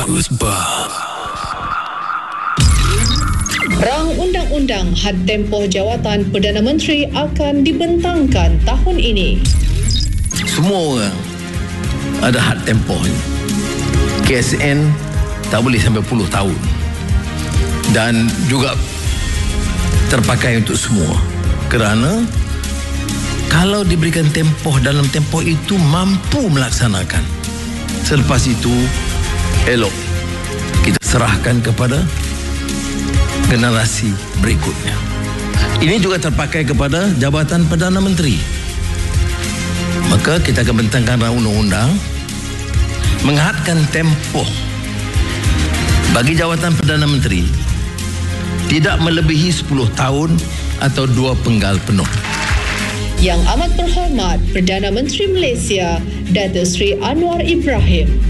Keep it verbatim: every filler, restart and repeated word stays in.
Goosebumps. Rang Undang-Undang Had Tempoh Jawatan Perdana Menteri akan dibentangkan tahun ini. Semua orang ada had tempohnya. K S N tak boleh sampai puluh tahun. Dan juga terpakai untuk semua. Kerana kalau diberikan tempoh, dalam tempoh itu mampu melaksanakan. Selepas itu elok kita serahkan kepada generasi berikutnya. Ini juga terpakai kepada Jabatan Perdana Menteri. Maka kita akan bentangkan rang undang-undang menghadkan tempoh bagi Jawatan Perdana Menteri tidak melebihi sepuluh tahun atau dua penggal penuh. Yang amat berhormat Perdana Menteri Malaysia, Datuk Seri Anwar Ibrahim